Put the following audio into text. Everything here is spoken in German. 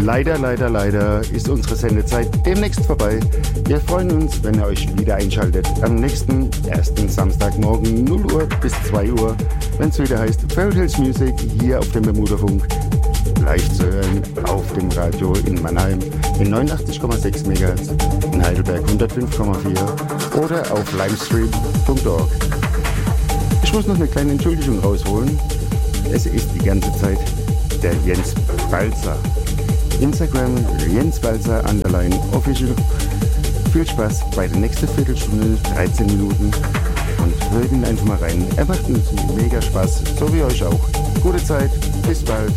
Leider ist unsere Sendezeit demnächst vorbei. Wir freuen uns, wenn ihr euch wieder einschaltet am nächsten ersten Samstagmorgen 0 Uhr bis 2 Uhr, wenn es wieder heißt Fairy Tales Music hier auf dem Bermuda-Funk. Live zu hören auf dem Radio in Mannheim in 89,6 MHz, in Heidelberg 105,4 oder auf livestream.org. Ich muss noch eine kleine Entschuldigung rausholen. Es ist die ganze Zeit der Jens Balzer. Instagram Jens Balzer _official. Viel Spaß bei der nächsten Viertelstunde, 13 Minuten. Und hört ihn einfach mal rein. Er macht uns mega Spaß, so wie euch auch. Gute Zeit, bis bald.